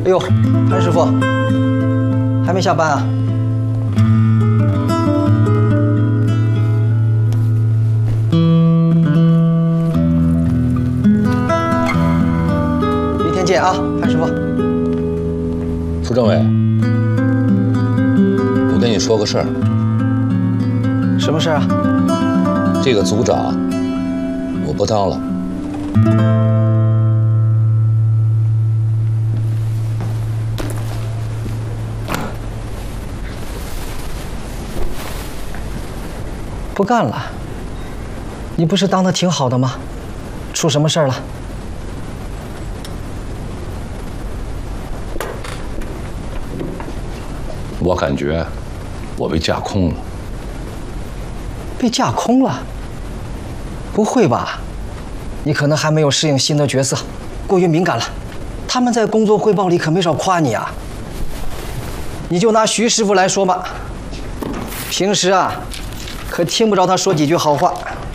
哎呦，潘师傅，还没下班啊？明天见啊，潘师傅。 苏政委，我跟你说个事儿。 什么事啊？ 这个组长我不当了。 不干了？你不是当的挺好的吗？出什么事儿了？ 我感觉我被架空了。 被架空了？不会吧？你可能还没有适应新的角色，过于敏感了。他们在工作汇报里可没少夸你啊。你就拿徐师傅来说吧，平时啊，可听不着他说几句好话。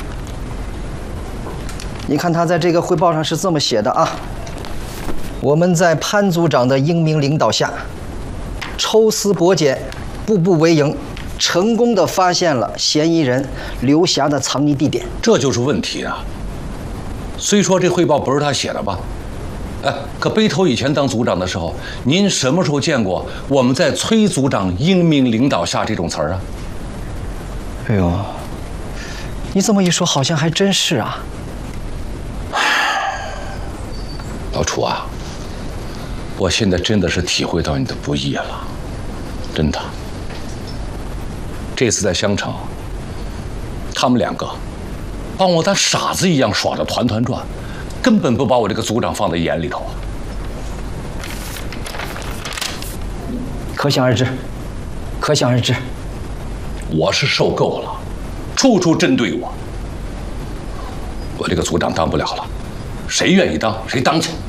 你看他在这个汇报上是这么写的啊：我们在潘组长的英明领导下，抽丝剥茧，步步为营，成功地发现了嫌疑人刘霞的藏匿地点。 这就是问题啊！虽说这汇报不是他写的吧，哎，可背头以前当组长的时候，您什么时候见过我们在崔组长英明领导下这种词儿啊？ 哎呦，你这么一说，好像还真是啊。 老楚啊，我现在真的是体会到你的不易了，真的。这次在襄城，他们两个把我当傻子一样耍得团团转，根本不把我这个组长放在眼里头啊。 可想而知，可想而知。 我是受够了，处处针对我。我这个组长当不了了，谁愿意当谁当去。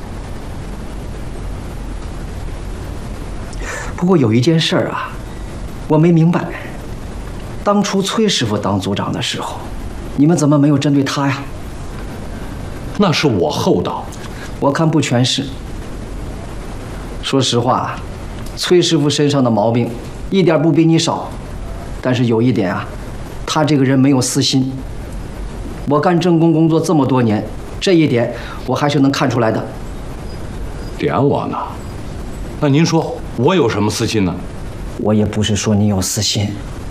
不过有一件事儿啊，我没明白。当初崔师傅当组长的时候，你们怎么没有针对他呀？ 那是我厚道。 我看不全是。说实话，崔师傅身上的毛病一点不比你少，但是有一点啊，他这个人没有私心。我干政工工作这么多年，这一点我还是能看出来的。 点我呢？那您说我有什么私心呢？ 我也不是说你有私心，